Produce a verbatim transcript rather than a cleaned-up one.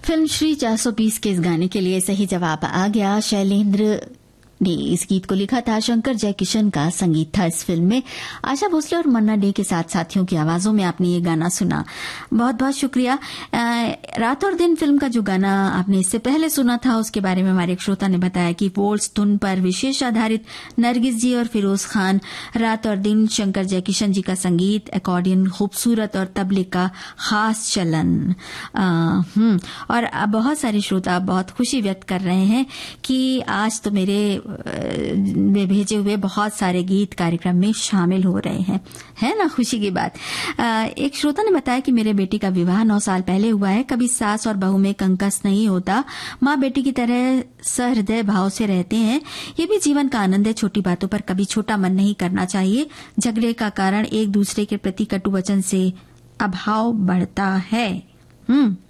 Film Shri चार सौ बीस के इस गाने के लिए सही जवाब आ गया। शैलेंद्र ने इस गीत को लिखा था, शंकर जयकिशन का संगीत था इस फिल्म में। आशा भोसले और मन्ना डे के साथ साथियों की आवाजों में आपने ये गाना सुना, बहुत बहुत शुक्रिया। रात और दिन फिल्म का जो गाना आपने इससे पहले सुना था उसके बारे में हमारे एक श्रोता ने बताया कि वोल्स धुन पर विशेष आधारित नरगिस जी और फिरोज खान, रात और दिन शंकर जयकिशन जी का संगीत, अकॉर्डियन खूबसूरत और तबले का खास चलन। हम्म और बहुत सारे श्रोता बहुत खुशी व्यक्त कर रहे हैं कि आज तो मेरे में भेजे हुए बहुत सारे गीत कार्यक्रम में शामिल हो रहे हैं, है ना, खुशी की बात। एक श्रोता ने बताया कि मेरे बेटी का विवाह नौ साल पहले हुआ है। कभी सास और बहू में कंकस नहीं होता, माँ बेटी की तरह सहृदय भाव से रहते हैं। ये भी जीवन का आनंद है। छोटी बातों पर कभी छोटा मन नहीं करना चाहिए। झगड़े का कारण एक दूसरे के प्रति कटु वचन से अभाव बढ़ता है। हम्म